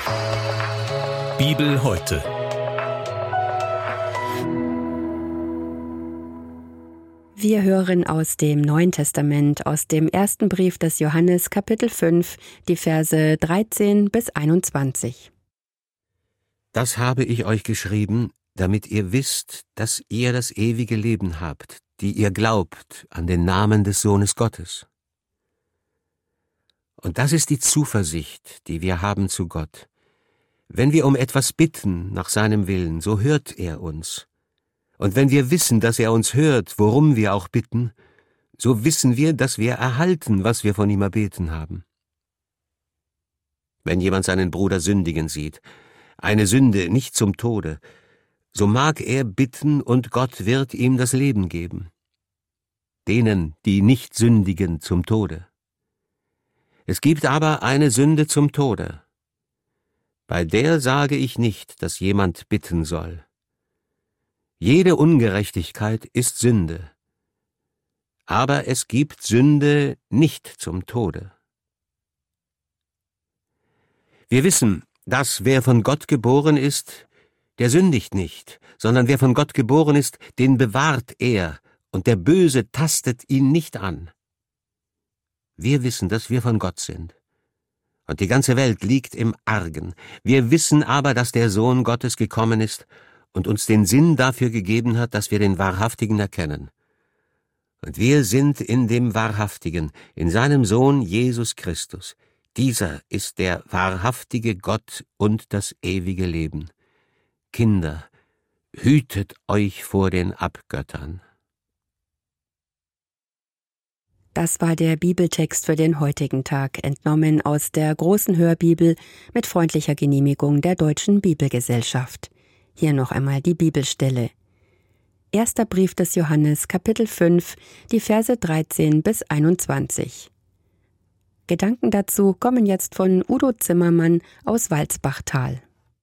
Bibel heute. Wir hören aus dem Neuen Testament, aus dem ersten Brief des Johannes, Kapitel 5, die Verse 13 bis 21. Das habe ich euch geschrieben, damit ihr wisst, dass ihr das ewige Leben habt, die ihr glaubt an den Namen des Sohnes Gottes. Und das ist die Zuversicht, die wir haben zu Gott. Wenn wir um etwas bitten nach seinem Willen, so hört er uns. Und wenn wir wissen, dass er uns hört, worum wir auch bitten, so wissen wir, dass wir erhalten, was wir von ihm erbeten haben. Wenn jemand seinen Bruder sündigen sieht, eine Sünde nicht zum Tode, so mag er bitten und Gott wird ihm das Leben geben. Denen, die nicht sündigen, zum Tode. Es gibt aber eine Sünde zum Tode. Bei der sage ich nicht, dass jemand bitten soll. Jede Ungerechtigkeit ist Sünde. Aber es gibt Sünde nicht zum Tode. Wir wissen, dass wer von Gott geboren ist, der sündigt nicht, sondern wer von Gott geboren ist, den bewahrt er, und der Böse tastet ihn nicht an. Wir wissen, dass wir von Gott sind. Und die ganze Welt liegt im Argen. Wir wissen aber, dass der Sohn Gottes gekommen ist und uns den Sinn dafür gegeben hat, dass wir den Wahrhaftigen erkennen. Und wir sind in dem Wahrhaftigen, in seinem Sohn Jesus Christus. Dieser ist der wahrhaftige Gott und das ewige Leben. Kinder, hütet euch vor den Abgöttern. Das war der Bibeltext für den heutigen Tag, entnommen aus der großen Hörbibel mit freundlicher Genehmigung der Deutschen Bibelgesellschaft. Hier noch einmal die Bibelstelle. Erster Brief des Johannes, Kapitel 5, die Verse 13 bis 21. Gedanken dazu kommen jetzt von Udo Zimmermann aus Walsbachtal.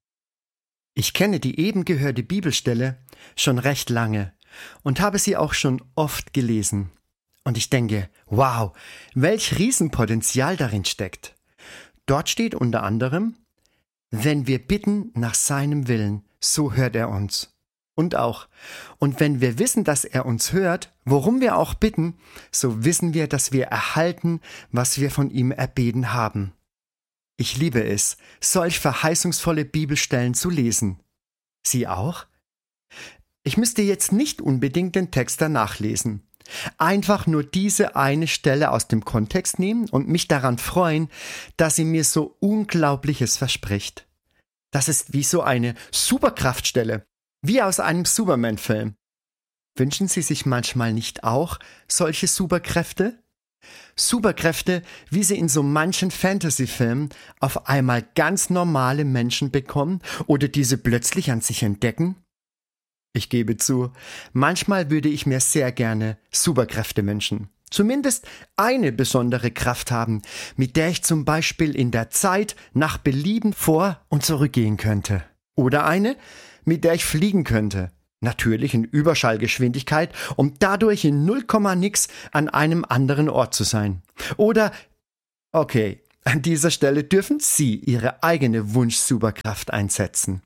Ich kenne die eben gehörte Bibelstelle schon recht lange und habe sie auch schon oft gelesen. Und ich denke, wow, welch Riesenpotenzial darin steckt. Dort steht unter anderem, wenn wir bitten nach seinem Willen, so hört er uns. Und auch, und wenn wir wissen, dass er uns hört, worum wir auch bitten, so wissen wir, dass wir erhalten, was wir von ihm erbeten haben. Ich liebe es, solch verheißungsvolle Bibelstellen zu lesen. Sie auch? Ich müsste jetzt nicht unbedingt den Text danach lesen. Einfach nur diese eine Stelle aus dem Kontext nehmen und mich daran freuen, dass sie mir so Unglaubliches verspricht. Das ist wie so eine Superkraftstelle, wie aus einem Superman-Film. Wünschen Sie sich manchmal nicht auch solche Superkräfte? Superkräfte, wie sie in so manchen Fantasy-Filmen auf einmal ganz normale Menschen bekommen oder diese plötzlich an sich entdecken? Ich gebe zu, manchmal würde ich mir sehr gerne Superkräfte wünschen. Zumindest eine besondere Kraft haben, mit der ich zum Beispiel in der Zeit nach Belieben vor- und zurückgehen könnte. Oder eine, mit der ich fliegen könnte. Natürlich in Überschallgeschwindigkeit, um dadurch in 0, nix an einem anderen Ort zu sein. Oder, okay, an dieser Stelle dürfen Sie Ihre eigene Wunsch-Superkraft einsetzen.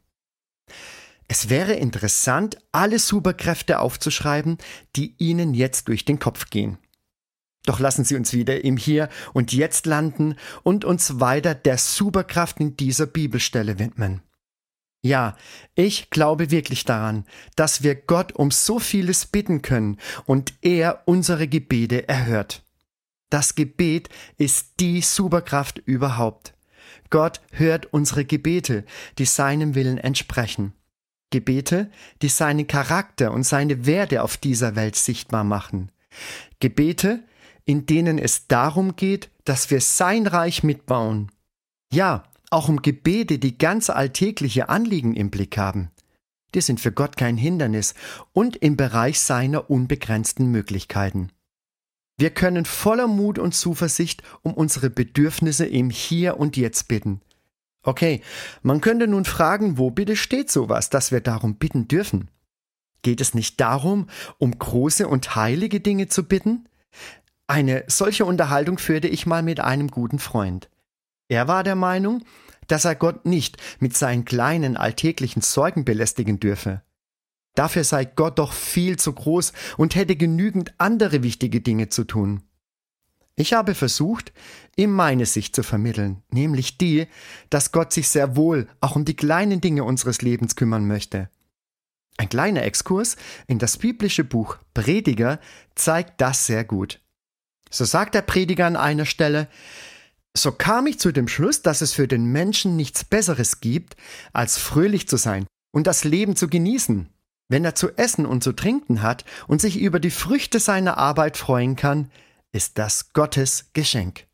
Es wäre interessant, alle Superkräfte aufzuschreiben, die Ihnen jetzt durch den Kopf gehen. Doch lassen Sie uns wieder im Hier und Jetzt landen und uns weiter der Superkraft in dieser Bibelstelle widmen. Ja, ich glaube wirklich daran, dass wir Gott um so vieles bitten können und er unsere Gebete erhört. Das Gebet ist die Superkraft überhaupt. Gott hört unsere Gebete, die seinem Willen entsprechen. Gebete, die seinen Charakter und seine Werte auf dieser Welt sichtbar machen. Gebete, in denen es darum geht, dass wir sein Reich mitbauen. Ja, auch um Gebete, die ganz alltägliche Anliegen im Blick haben. Die sind für Gott kein Hindernis und im Bereich seiner unbegrenzten Möglichkeiten. Wir können voller Mut und Zuversicht um unsere Bedürfnisse im Hier und Jetzt bitten. Okay, man könnte nun fragen, wo bitte steht sowas, dass wir darum bitten dürfen? Geht es nicht darum, um große und heilige Dinge zu bitten? Eine solche Unterhaltung führte ich mal mit einem guten Freund. Er war der Meinung, dass er Gott nicht mit seinen kleinen alltäglichen Sorgen belästigen dürfe. Dafür sei Gott doch viel zu groß und hätte genügend andere wichtige Dinge zu tun. Ich habe versucht, ihm meine Sicht zu vermitteln, nämlich die, dass Gott sich sehr wohl auch um die kleinen Dinge unseres Lebens kümmern möchte. Ein kleiner Exkurs in das biblische Buch Prediger zeigt das sehr gut. So sagt der Prediger an einer Stelle: So kam ich zu dem Schluss, dass es für den Menschen nichts Besseres gibt, als fröhlich zu sein und das Leben zu genießen. Wenn er zu essen und zu trinken hat und sich über die Früchte seiner Arbeit freuen kann, ist das Gottes Geschenk.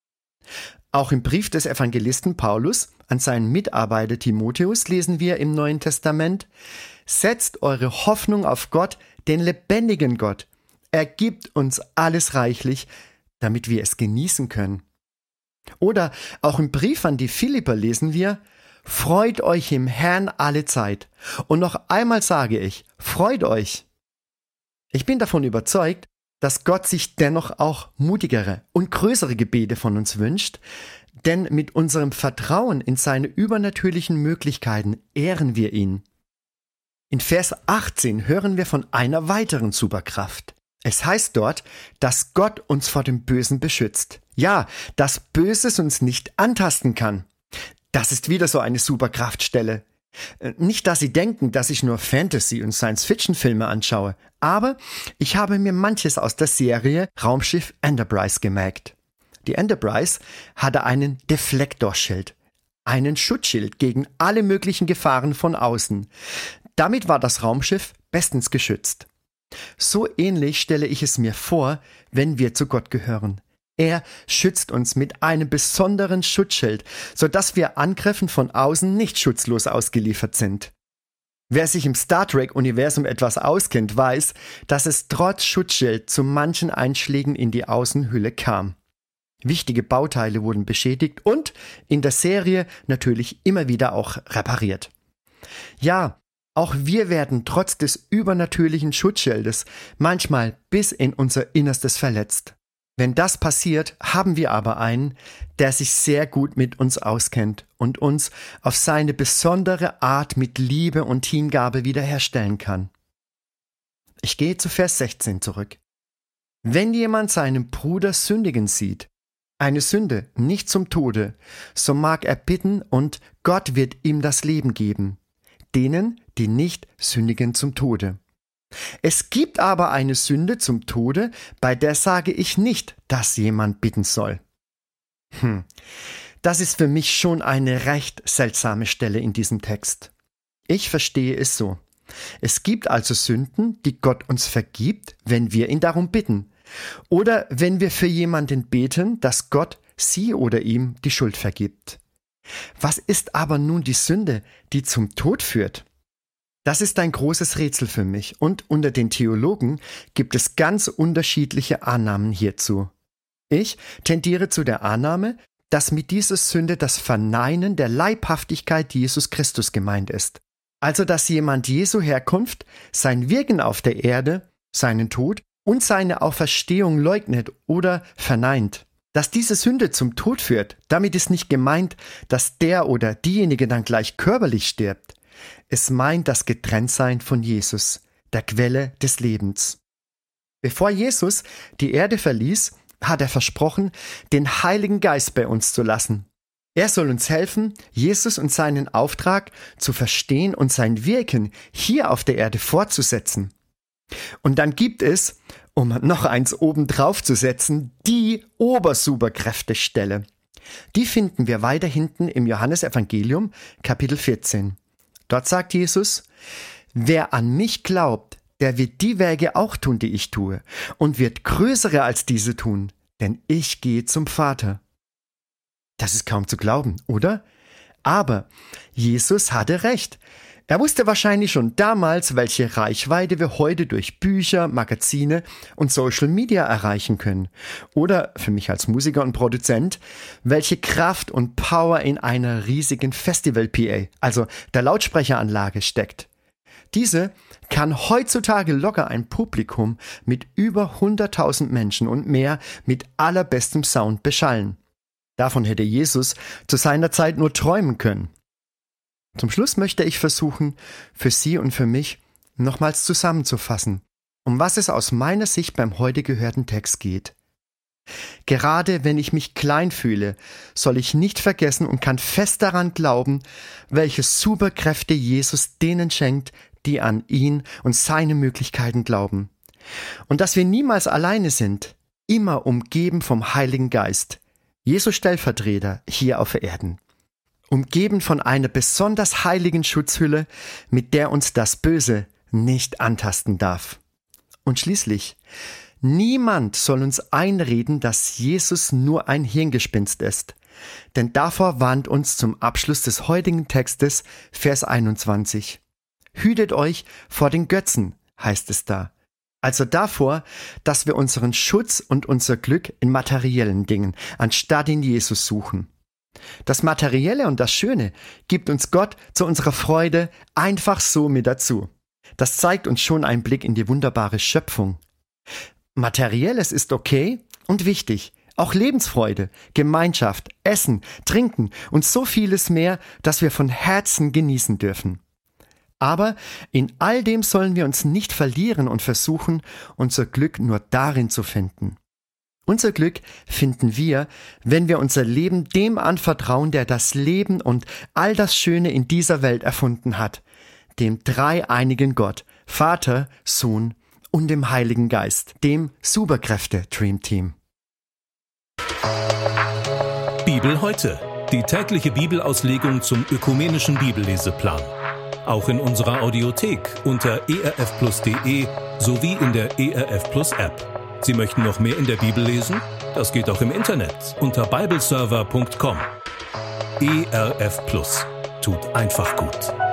Auch im Brief des Evangelisten Paulus an seinen Mitarbeiter Timotheus lesen wir im Neuen Testament: Setzt eure Hoffnung auf Gott, den lebendigen Gott. Er gibt uns alles reichlich, damit wir es genießen können. Oder auch im Brief an die Philipper lesen wir: Freut euch im Herrn alle Zeit. Und noch einmal sage ich, freut euch. Ich bin davon überzeugt, dass Gott sich dennoch auch mutigere und größere Gebete von uns wünscht, denn mit unserem Vertrauen in seine übernatürlichen Möglichkeiten ehren wir ihn. In Vers 18 hören wir von einer weiteren Superkraft. Es heißt dort, dass Gott uns vor dem Bösen beschützt. Ja, dass Böses uns nicht antasten kann. Das ist wieder so eine Superkraftstelle. Nicht, dass Sie denken, dass ich nur Fantasy- und Science-Fiction-Filme anschaue, aber ich habe mir manches aus der Serie Raumschiff Enterprise gemerkt. Die Enterprise hatte einen Deflektorschild, einen Schutzschild gegen alle möglichen Gefahren von außen. Damit war das Raumschiff bestens geschützt. So ähnlich stelle ich es mir vor, wenn wir zu Gott gehören. Er schützt uns mit einem besonderen Schutzschild, sodass wir Angriffen von außen nicht schutzlos ausgeliefert sind. Wer sich im Star Trek-Universum etwas auskennt, weiß, dass es trotz Schutzschild zu manchen Einschlägen in die Außenhülle kam. Wichtige Bauteile wurden beschädigt und in der Serie natürlich immer wieder auch repariert. Ja, auch wir werden trotz des übernatürlichen Schutzschildes manchmal bis in unser Innerstes verletzt. Wenn das passiert, haben wir aber einen, der sich sehr gut mit uns auskennt und uns auf seine besondere Art mit Liebe und Hingabe wiederherstellen kann. Ich gehe zu Vers 16 zurück. Wenn jemand seinen Bruder sündigen sieht, eine Sünde nicht zum Tode, so mag er bitten und Gott wird ihm das Leben geben, denen, die nicht sündigen zum Tode. Es gibt aber eine Sünde zum Tode, bei der sage ich nicht, dass jemand bitten soll. Das ist für mich schon eine recht seltsame Stelle in diesem Text. Ich verstehe es so. Es gibt also Sünden, die Gott uns vergibt, wenn wir ihn darum bitten. Oder wenn wir für jemanden beten, dass Gott sie oder ihm die Schuld vergibt. Was ist aber nun die Sünde, die zum Tod führt? Das ist ein großes Rätsel für mich und unter den Theologen gibt es ganz unterschiedliche Annahmen hierzu. Ich tendiere zu der Annahme, dass mit dieser Sünde das Verneinen der Leibhaftigkeit Jesus Christus gemeint ist. Also dass jemand Jesu Herkunft, sein Wirken auf der Erde, seinen Tod und seine Auferstehung leugnet oder verneint. Dass diese Sünde zum Tod führt, damit ist nicht gemeint, dass der oder diejenige dann gleich körperlich stirbt. Es meint das Getrenntsein von Jesus, der Quelle des Lebens. Bevor Jesus die Erde verließ, hat er versprochen, den Heiligen Geist bei uns zu lassen. Er soll uns helfen, Jesus und seinen Auftrag zu verstehen und sein Wirken hier auf der Erde fortzusetzen. Und dann gibt es, um noch eins obendrauf zu setzen, die Obersuperkräftestelle. Die finden wir weiter hinten im Johannesevangelium, Kapitel 14. Dort sagt Jesus: Wer an mich glaubt, der wird die Werke auch tun, die ich tue, und wird größere als diese tun, denn ich gehe zum Vater. Das ist kaum zu glauben, oder? Aber Jesus hatte recht. Er wusste wahrscheinlich schon damals, welche Reichweite wir heute durch Bücher, Magazine und Social Media erreichen können. Oder, für mich als Musiker und Produzent, welche Kraft und Power in einer riesigen Festival-PA, also der Lautsprecheranlage, steckt. Diese kann heutzutage locker ein Publikum mit über 100.000 Menschen und mehr mit allerbestem Sound beschallen. Davon hätte Jesus zu seiner Zeit nur träumen können. Zum Schluss möchte ich versuchen, für Sie und für mich nochmals zusammenzufassen, um was es aus meiner Sicht beim heute gehörten Text geht. Gerade wenn ich mich klein fühle, soll ich nicht vergessen und kann fest daran glauben, welche Superkräfte Jesus denen schenkt, die an ihn und seine Möglichkeiten glauben. Und dass wir niemals alleine sind, immer umgeben vom Heiligen Geist, Jesu Stellvertreter hier auf Erden. Umgeben von einer besonders heiligen Schutzhülle, mit der uns das Böse nicht antasten darf. Und schließlich, niemand soll uns einreden, dass Jesus nur ein Hirngespinst ist. Denn davor warnt uns zum Abschluss des heutigen Textes Vers 21. Hütet euch vor den Götzen, heißt es da. Also davor, dass wir unseren Schutz und unser Glück in materiellen Dingen, anstatt in Jesus suchen. Das Materielle und das Schöne gibt uns Gott zu unserer Freude einfach so mit dazu. Das zeigt uns schon einen Blick in die wunderbare Schöpfung. Materielles ist okay und wichtig. Auch Lebensfreude, Gemeinschaft, Essen, Trinken und so vieles mehr, das wir von Herzen genießen dürfen. Aber in all dem sollen wir uns nicht verlieren und versuchen, unser Glück nur darin zu finden. Unser Glück finden wir, wenn wir unser Leben dem anvertrauen, der das Leben und all das Schöne in dieser Welt erfunden hat, dem dreieinigen Gott, Vater, Sohn und dem Heiligen Geist, dem Superkräfte-Dream Team. Bibel heute, die tägliche Bibelauslegung zum ökumenischen Bibelleseplan. Auch in unserer Audiothek unter erfplus.de sowie in der ERF Plus App. Sie möchten noch mehr in der Bibel lesen? Das geht auch im Internet unter bibleserver.com. ERF Plus tut einfach gut.